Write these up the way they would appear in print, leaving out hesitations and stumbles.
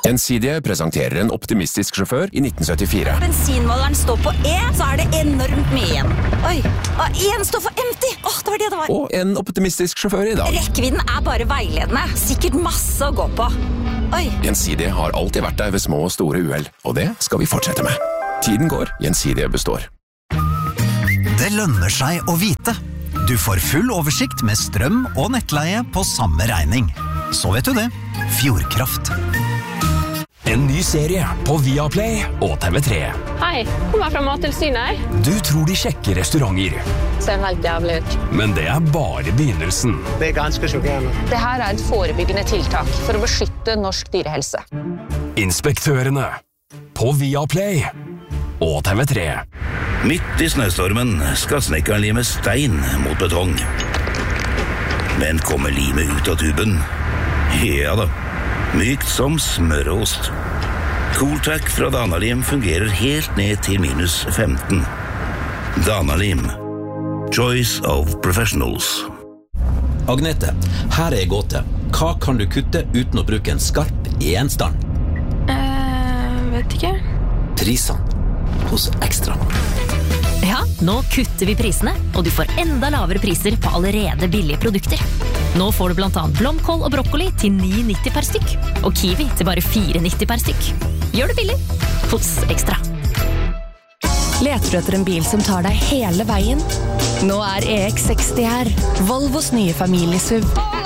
Gjensidige presenterer en optimistisk sjåfør i 1974. Bensinmåleren står på E, så det enormt mye igjen. Oi, en står for empty. Det var det var. Og en optimistisk sjåfør i dag. Rekkevidden bare veiledende. Sikkert masse å gå på. Oi. Gjensidige har alltid vært der ved små og store uheld, og det skal vi fortsette med. Tiden går, Gjensidige består. Det lønner seg å vite. Du får full oversikt med strøm og nettleie på samme regning. Så vet du det. Fjordkraft. En ny serie på Viaplay og TV3. Hei, kommer fra Mattilsynet. Du tror de sjekker restauranter. Ser helt jævlig ut. Men det bare begynnelsen. Det ganske sjokkerende. Det her et forebyggende tiltak for å beskytte norsk dyrehelse. Inspektørene på Viaplay og TV3. Midt i snøstormen skal snekkeren lime stein mot betong. Men kommer limet ut av tuben? Ja da, mykt som smørost. Cooltac fra Danalim fungerer helt ned til minus 15. Danalim. Choice of professionals. Agnete, her gåte. Hva kan du kutte uten å bruke en skarp gjenstand? Vet ikke. Prisene hos Extra. Ja, nå kutter vi prisene, og du får enda lavere priser på allerede billige produkter. Nå får du blant annet blomkål og brokkoli til 9,90 per stykk, og kiwi til bare 4,90 per stykk. Gjør det billig hos Extra. Leter du etter en bil som tar deg hele veien? Nå EX60 her, Volvos nye familiesuv.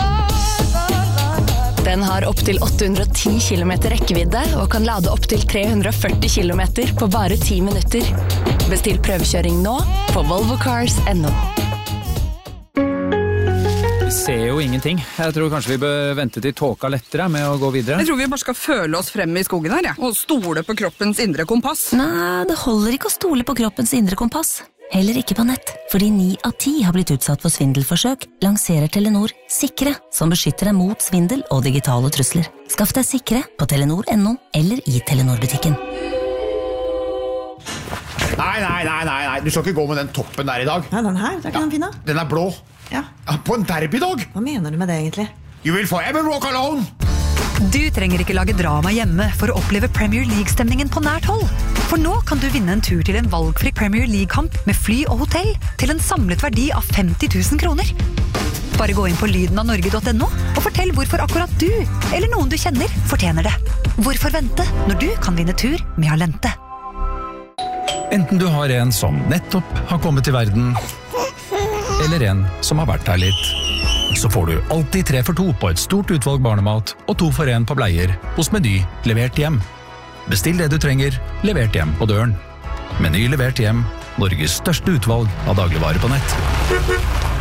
Den har opp til 810 km rekkevidde og kan lade opp til 340 km på bare 10 minutter. Bestill prøvekjøring nå på volvocars.no. Vi ser jo ingenting. Jeg tror kanskje vi bør vente til tåka lettere med å gå videre. Jeg tror vi bare skal føle oss frem i skogen her, og stole på kroppens indre kompass. Nei, det holder ikke å stole på kroppens indre kompass. Heller ikke på nett, fordi 9 av 10 har blitt utsatt for svindelforsøk, lanserer Telenor Sikre, som beskytter deg mot svindel og digitale trusler. Skaff deg Sikre på telenor.no eller i Telenor-butikken. Nei, du skal ikke gå med den toppen der i dag. Nei, den her, det ikke den fine. Den blå. Ja. På en derbydag. Hva mener du med det egentlig? You will forever walk alone. Du trenger ikke lage drama hjemme for å oppleve Premier League-stemningen på nært hold. For nå kan du vinne en tur til en valgfri Premier League-kamp med fly og hotell til en samlet verdi av 50 000 kroner. Bare gå inn på lydenavnorge.no og fortell hvorfor akkurat du, eller noen du kjenner, fortjener det. Hvorfor vente når du kan vinne tur med Alente? Enten du har en som nettopp har kommet til verden, eller en som har vært her litt, så får du alltid 3 for 2 på et stort utvalg barnemat og 2 for 1 på bleier hos Meny levert hjem. Bestill det du trenger, levert hjem på døren. Meny levert hjem, Norges største utvalg av dagligvarer på nett.